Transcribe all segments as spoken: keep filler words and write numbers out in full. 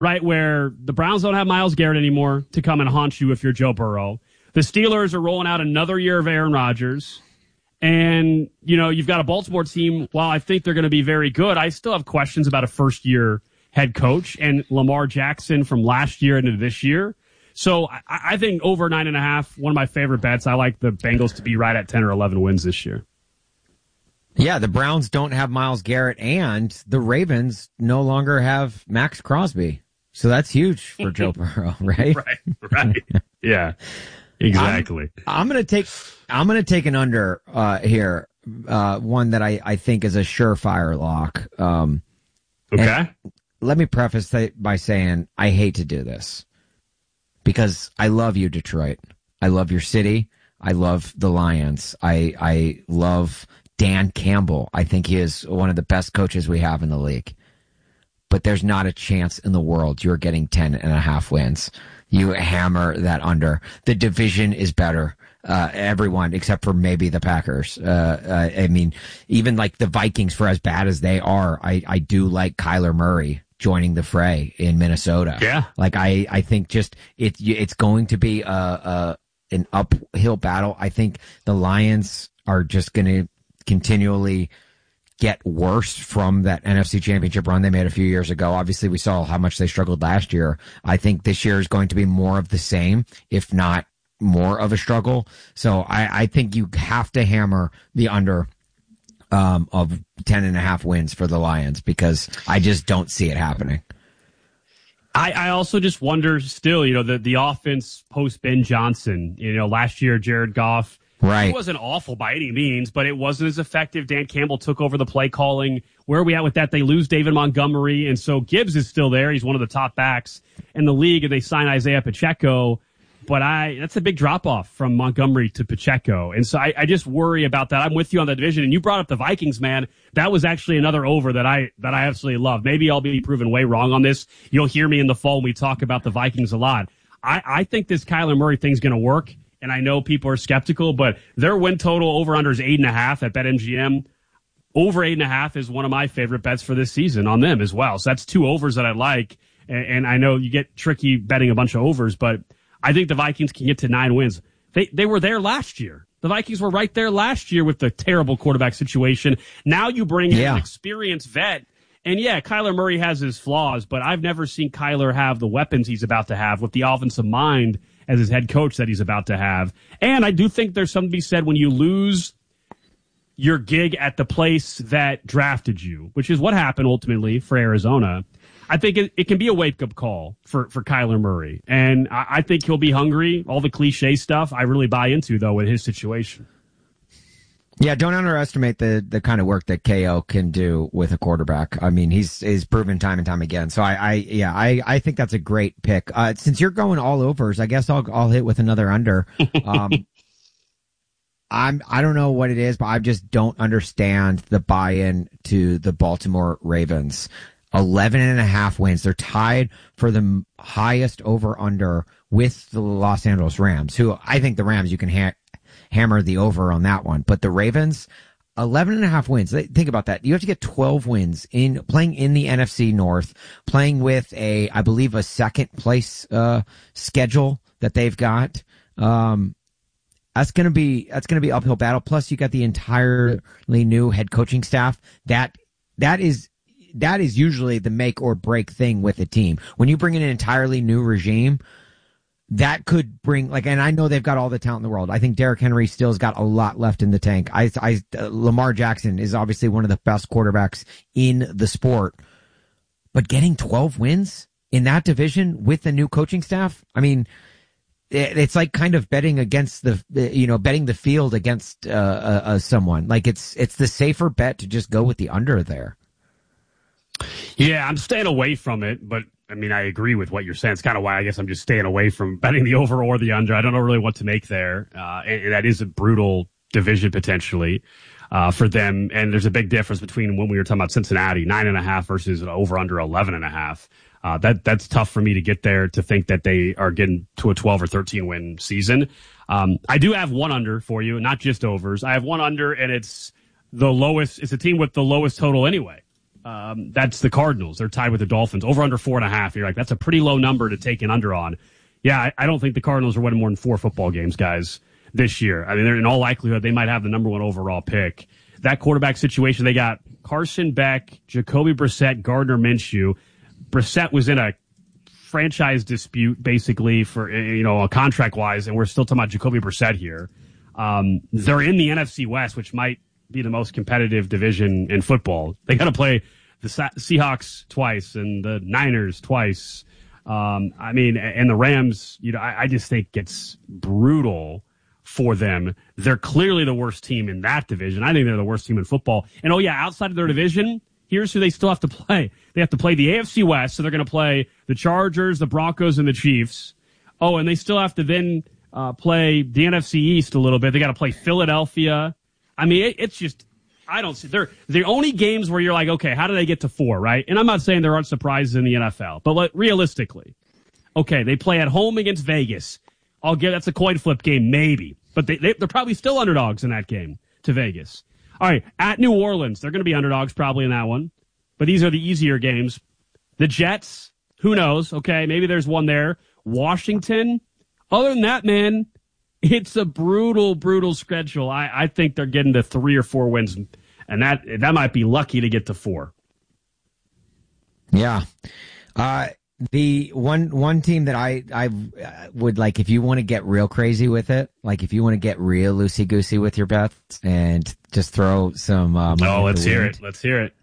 right, where the Browns don't have Myles Garrett anymore to come and haunt you if you're Joe Burrow. The Steelers are rolling out another year of Aaron Rodgers. And, you know, you've got a Baltimore team, while I think they're going to be very good, I still have questions about a first-year head coach and Lamar Jackson from last year into this year. So I, I think over nine and a half, one of my favorite bets. I like the Bengals to be right at ten or eleven wins this year. Yeah, the Browns don't have Myles Garrett, and the Ravens no longer have Max Crosby. So that's huge for Joe Burrow, right? Right, right. Yeah, exactly. I'm, I'm gonna take I'm gonna take an under uh, here, uh, one that I, I think is a surefire lock. Um, okay. Let me preface that by saying I hate to do this because I love you, Detroit. I love your city. I love the Lions. I I love Dan Campbell. I think he is one of the best coaches we have in the league. But there's not a chance in the world you're getting ten and a half wins. You hammer that under. The division is better. Uh, everyone except for maybe the Packers. Uh, uh, I mean, even like the Vikings, for as bad as they are, I, I do like Kyler Murray joining the fray in Minnesota. Yeah. Like I, I think just it, it's going to be a, a, an uphill battle. I think the Lions are just going to continually get worse from that N F C Championship run they made a few years ago. Obviously, we saw how much they struggled last year. I think this year is going to be more of the same, if not more of a struggle. So I, I think you have to hammer the under um, of ten and a half wins for the Lions because I just don't see it happening. I, I also just wonder still, you know, the, the offense post Ben Johnson, you know, last year, Jared Goff, right. It wasn't awful by any means, but it wasn't as effective. Dan Campbell took over the play calling. Where are we at with that? They lose David Montgomery, and so Gibbs is still there. He's one of the top backs in the league, and they sign Isaiah Pacheco. But I that's a big drop-off from Montgomery to Pacheco. And so I, I just worry about that. I'm with you on that division. And you brought up the Vikings, man. That was actually another over that I that I absolutely love. Maybe I'll be proven way wrong on this. You'll hear me in the fall when we talk about the Vikings a lot. I, I think this Kyler Murray thing's going to work. And I know people are skeptical, but their win total over-under is eight and a half at BetMGM. Over eight and a half is one of my favorite bets for this season on them as well. So that's two overs that I like. And, and I know you get tricky betting a bunch of overs, but I think the Vikings can get to nine wins. They they were there last year. The Vikings were right there last year with the terrible quarterback situation. Now you bring yeah. in an experienced vet. And yeah, Kyler Murray has his flaws, but I've never seen Kyler have the weapons he's about to have with the offensive mind as his head coach that he's about to have. And I do think there's something to be said when you lose your gig at the place that drafted you, which is what happened ultimately for Arizona. I think it, it can be a wake-up call for, for Kyler Murray. And I, I think he'll be hungry. All the cliche stuff I really buy into, though, in his situation. Yeah, don't underestimate the, the kind of work that K O can do with a quarterback. I mean, he's he's proven time and time again. So I, I yeah, I, I think that's a great pick. Uh, since you're going all overs, I guess I'll I'll hit with another under. Um, I'm I don't know what it is, but I just don't understand the buy-in to the Baltimore Ravens. eleven and a half wins. They're tied for the highest over-under with the Los Angeles Rams, who I think the Rams, you can ha- hammer the over on that one. But the Ravens, eleven and a half wins. Think about that. You have to get twelve wins in playing in the N F C North, playing with a, I believe, a second place, uh, schedule that they've got. Um, that's going to be, that's going to be uphill battle. Plus you got the entirely new head coaching staff. That, that is, that is usually the make or break thing with a team. When you bring in an entirely new regime, that could bring, like, and I know they've got all the talent in the world. I think Derrick Henry still's got a lot left in the tank. I, I, uh, Lamar Jackson is obviously one of the best quarterbacks in the sport, but getting twelve wins in that division with the new coaching staff, I mean, it, it's like kind of betting against the, you know, betting the field against, uh, uh, uh, someone. Like it's, it's the safer bet to just go with the under there. Yeah, I'm staying away from it, but I mean, I agree with what you're saying. It's kind of why I guess I'm just staying away from betting the over or the under. I don't know really what to make there. Uh, and, and that is a brutal division potentially, uh, for them. And there's a big difference between when we were talking about Cincinnati, nine and a half versus over under eleven and a half. Uh, that, that's tough for me to get there to think that they are getting to a twelve or thirteen win season. Um, I do have one under for you, not just overs. I have one under and it's the lowest, it's a team with the lowest total anyway. Um, that's the Cardinals. They're tied with the Dolphins. Over under four and a half. You're like, that's a pretty low number to take an under on. Yeah, I, I don't think the Cardinals are winning more than four football games, guys, this year. I mean, they're in all likelihood, they might have the number one overall pick. That quarterback situation, they got Carson Beck, Jacoby Brissett, Gardner Minshew. Brissett was in a franchise dispute, basically, for, you know, contract-wise, and we're still talking about Jacoby Brissett here. Um, they're in the N F C West, which might be the most competitive division in football. They got to play the Seahawks twice and the Niners twice. Um, I mean, and the Rams, you know, I, I just think it's brutal for them. They're clearly the worst team in that division. I think they're the worst team in football. And oh yeah, outside of their division, here's who they still have to play. They have to play the A F C West, so they're going to play the Chargers, the Broncos, and the Chiefs. Oh, and they still have to then uh, play the N F C East a little bit. They got to play Philadelphia. I mean, it, it's just, I don't see, they're the only games where you're like, okay, how do they get to four, right? And I'm not saying there aren't surprises in the N F L, but like, realistically, okay, they play at home against Vegas. I'll give, that's a coin flip game, maybe. But they, they, they're probably still underdogs in that game to Vegas. All right, at New Orleans, they're going to be underdogs probably in that one. But these are the easier games. The Jets, who knows? Okay, maybe there's one there. Washington, other than that, man, it's a brutal, brutal schedule. I, I think they're getting to three or four wins, and that that might be lucky to get to four. Yeah. Uh, the one one team that I, I would like, if you want to get real crazy with it, like if you want to get real loosey-goosey with your bets and just throw some uh, money Oh, let's the hear wind. it. Let's hear it.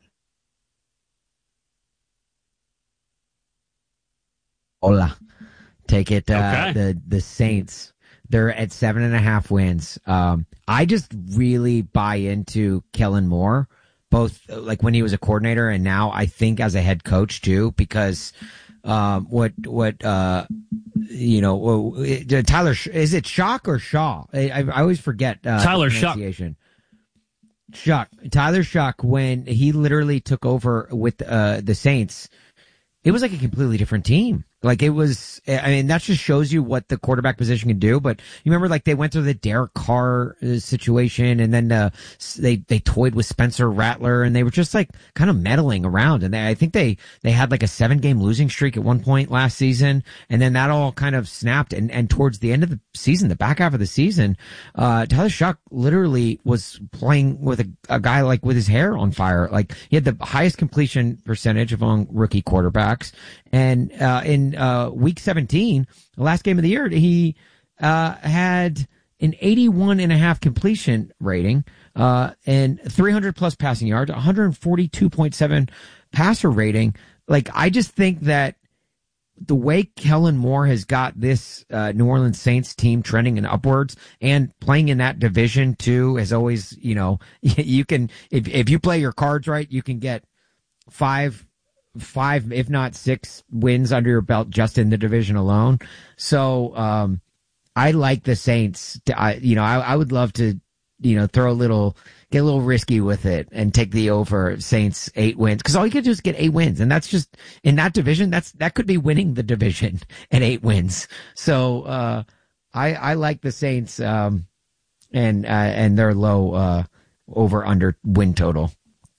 Hola. Take it, uh, Okay. the, the Saints. They're at seven and a half wins. Um, I just really buy into Kellen Moore, both uh, like when he was a coordinator and now I think as a head coach too, because um, what what uh, you know uh, Tyler is it Shock or Shaw? I, I always forget uh, Tyler the Shock. pronunciation. Shock. Tyler Shock, when he literally took over with uh, the Saints, it was like a completely different team. Like it was, I mean, that just shows you what the quarterback position can do. But you remember, like they went through the Derek Carr uh, situation, and then uh, they they toyed with Spencer Rattler, and they were just like kind of meddling around. And they, I think they they had like a seven game losing streak at one point last season, and then that all kind of snapped. And and towards the end of the season, the back half of the season, uh, Tyler Shock literally was playing with a, a guy like with his hair on fire. Like he had the highest completion percentage among rookie quarterbacks, and uh, in uh, week seventeen, the last game of the year, he uh, had an eighty-one and a half completion rating uh, and three hundred plus passing yards, one forty-two point seven passer rating. Like, I just think that the way Kellen Moore has got this uh, New Orleans Saints team trending in upwards and playing in that division too, has always, you know, you can, if if you play your cards right, you can get five five, if not six wins under your belt just in the division alone. So, um, I like the Saints. To, I, you know, I, I would love to, you know, throw a little, get a little risky with it and take the over Saints eight wins. Cause all you can do is get eight wins. And that's just in that division. That's, that could be winning the division at eight wins. So, uh, I, I like the Saints, um, and, uh, and their low, uh, over under win total.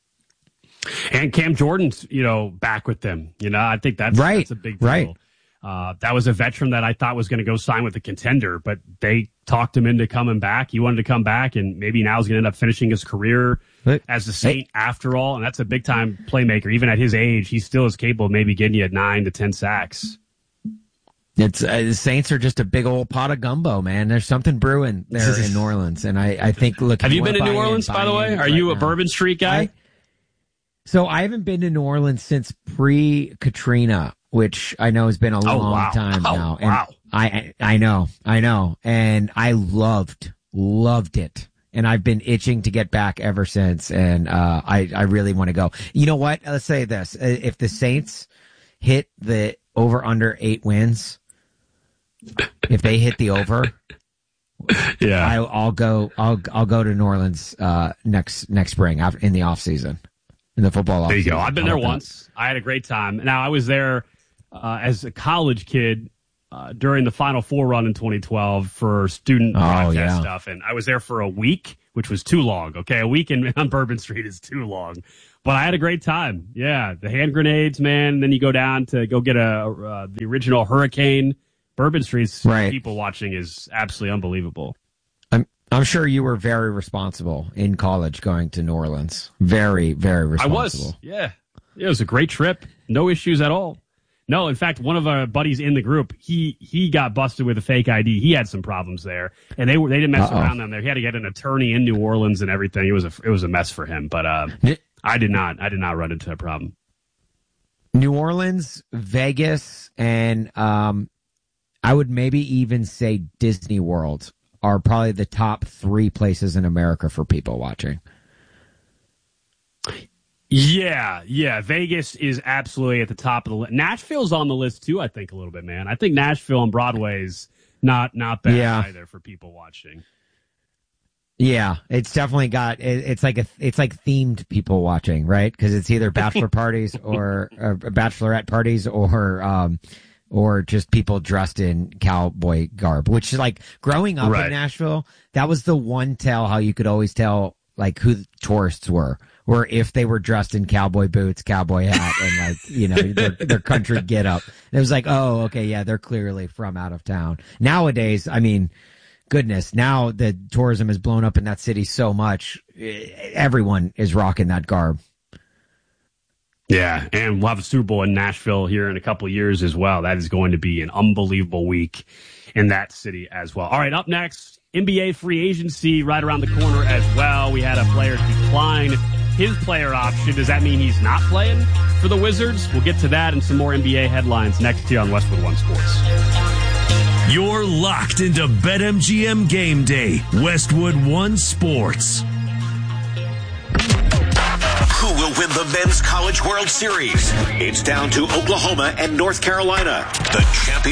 And Cam Jordan's, you know, back with them. You know, I think that's, right. that's a big deal. Right. Uh, that was a veteran that I thought was going to go sign with a contender, but they talked him into coming back. He wanted to come back, and maybe now he's going to end up finishing his career but, as a Saint hey. after all. And that's a big time playmaker. Even at his age, he still is capable of maybe getting you at nine to ten sacks. It's uh, the Saints are just a big old pot of gumbo, man. There's something brewing there in New Orleans, and I, I think. Look, have you, you been in New in, Orleans, by the way? Are right you a now. Bourbon Street guy? I, so I haven't been to New Orleans since pre-Katrina, which I know has been a oh, long wow. time oh, now. And wow. I I know, I know, and I loved loved it. And I've been itching to get back ever since, and uh, I I really want to go. You know what? Let's say this: if the Saints hit the over under eight wins. If they hit the over, yeah, I, I'll go. I'll I'll go to New Orleans uh, next next spring after, in the off season, in the football. There you off-season. go. I've been How there about once. That? I had a great time. Now I was there uh, as a college kid uh, during the Final Four run in twenty twelve for student oh, broadcast yeah. stuff, and I was there for a week, which was too long. Okay, a week in, on Bourbon Street is too long. But I had a great time. Yeah, the hand grenades, man. Then you go down to go get a uh, the original Hurricane. Bourbon Street's right. people watching is absolutely unbelievable. I'm I'm sure you were very responsible in college going to New Orleans. Very, very responsible. I was. Yeah, it was a great trip. No issues at all. No, in fact, one of our buddies in the group, he he got busted with a fake I D. He had some problems there, and they were they didn't mess Uh-oh. around down there. He had to get an attorney in New Orleans and everything. It was a it was a mess for him. But uh, I did not I did not run into a problem. New Orleans, Vegas, and um, I would maybe even say Disney World are probably the top three places in America for people watching. Yeah, yeah. Vegas is absolutely at the top of the list. Nashville's on the list too, I think, a little bit, man. I think Nashville on Broadway's not not bad yeah. either for people watching. Yeah, it's definitely got. It, it's like a it's like themed people watching, right? Because it's either bachelor parties or, or bachelorette parties or um or just people dressed in cowboy garb. Which is like growing up right. in Nashville, that was the one tell how you could always tell like who the tourists were. Or if they were dressed in cowboy boots, cowboy hat, and like, you know, their, their country get up. It was like, oh, okay, yeah, they're clearly from out of town. Nowadays, I mean, goodness, now the tourism has blown up in that city so much, everyone is rocking that garb. Yeah, and we'll have a Super Bowl in Nashville here in a couple of years as well. That is going to be an unbelievable week in that city as well. All right, up next, N B A free agency right around the corner as well. We had a player decline his player option. Does that mean he's not playing for the Wizards? We'll get to that and some more N B A headlines next here on Westwood One Sports. You're locked into BetMGM Game Day, Westwood One Sports. Who will win the Men's College World Series? It's down to Oklahoma and North Carolina. The champion